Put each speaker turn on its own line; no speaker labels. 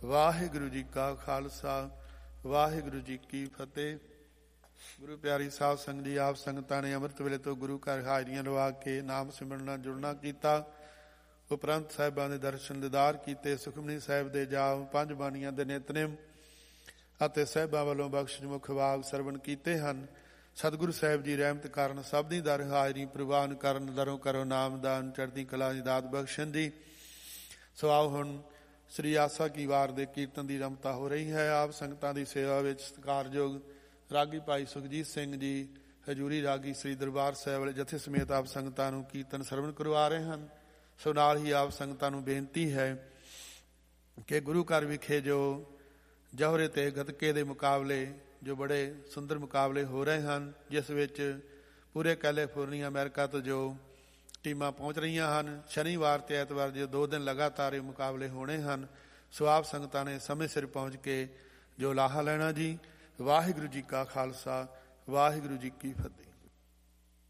ਵਾਹਿਗੁਰੂ ਜੀ ਕਾ ਖਾਲਸਾ ਵਾਹਿਗੁਰੂ ਜੀ ਕੀ ਫਤਿਹ। ਗੁਰੂ ਪਿਆਰੀ ਸਾਧ ਸੰਗਤ ਜੀ, ਆਪ ਸੰਗਤਾਂ ਨੇ ਅੰਮ੍ਰਿਤ ਵੇਲੇ ਤੋਂ ਗੁਰੂ ਘਰ ਹਾਜ਼ਰੀਆਂ ਲਵਾ ਕੇ ਨਾਮ ਸਿਮਰਨ ਨਾਲ ਜੁੜਨਾ ਕੀਤਾ। ਉਪਰੰਤ ਸਾਹਿਬਾਂ ਦੇ ਦਰਸ਼ਨ ਦੀਦਾਰ ਕੀਤੇ। ਸੁਖਮਨੀ ਸਾਹਿਬ ਦੇ ਜਾਪ, ਪੰਜ ਬਾਣੀਆਂ ਦੇ ਨਿਤਨੇਮ ਅਤੇ ਸਾਹਿਬਾਂ ਵੱਲੋਂ ਬਖਸ਼ਿਸ਼ਮੁਖ ਵਾਗ ਸਰਵਣ ਕੀਤੇ ਹਨ। ਸਤਿਗੁਰੂ ਸਾਹਿਬ ਜੀ ਰਹਿਮਤ ਕਾਰਨ ਸਭ ਦੀ ਦਰ ਹਾਜ਼ਰੀ ਪ੍ਰਵਾਨ ਕਰਨ, ਦਰੋਂ ਕਰੋ ਨਾਮਦਾਨ, ਚੜ੍ਹਦੀ ਕਲਾ ਦੀ ਦਾਤ ਬਖਸ਼ਣ ਦੀ। ਸੋ ਆਓ ਹੁਣ ਸ੍ਰੀ ਆਸਾ ਕੀ ਵਾਰ ਦੇ ਕੀਰਤਨ ਦੀ ਰਮਤਾ ਹੋ ਰਹੀ ਹੈ। ਆਪ ਸੰਗਤਾਂ ਦੀ ਸੇਵਾ ਵਿੱਚ ਸਤਿਕਾਰਯੋਗ ਰਾਗੀ ਭਾਈ ਸੁਖਜੀਤ ਸਿੰਘ ਜੀ ਹਜੂਰੀ ਰਾਗੀ ਸ੍ਰੀ ਦਰਬਾਰ ਸਾਹਿਬ ਵਾਲੇ ਜਥੇ ਸਮੇਤ ਆਪ ਸੰਗਤਾਂ ਨੂੰ ਕੀਰਤਨ ਸਰਵਣ ਕਰਵਾ ਰਹੇ ਹਨ। ਸੋ ਨਾਲ ਹੀ ਆਪ ਸੰਗਤਾਂ ਨੂੰ ਬੇਨਤੀ ਹੈ ਕਿ ਗੁਰੂ ਘਰ ਵਿਖੇ ਜੋ ਜੌਹਰੇ ਤੇ ਗੱਤਕੇ ਦੇ ਮੁਕਾਬਲੇ, ਜੋ ਬੜੇ ਸੁੰਦਰ ਮੁਕਾਬਲੇ ਹੋ ਰਹੇ ਹਨ, ਜਿਸ ਵਿੱਚ ਪੂਰੇ ਕੈਲੀਫੋਰਨੀਆ ਅਮਰੀਕਾ ਤੋਂ ਜੋ ਟੀਮਾਂ ਪਹੁੰਚ ਰਹੀਆਂ ਹਨ, ਸ਼ਨੀਵਾਰ ਤੇ ਐਤਵਾਰ ਜੋ 2 ਦਿਨ ਲਗਾਤਾਰ ਇਹ ਮੁਕਾਬਲੇ ਹੋਣੇ ਹਨ। ਸੋ ਆਪ ਸੰਗਤਾਂ ਨੇ ਸਮੇਂ ਸਿਰ ਪਹੁੰਚ ਕੇ ਜੋ ਲਾਹਾ ਲੈਣਾ ਜੀ। ਵਾਹਿਗੁਰੂ ਜੀ ਕਾ ਖਾਲਸਾ ਵਾਹਿਗੁਰੂ ਜੀ ਕੀ ਫਤਿਹ।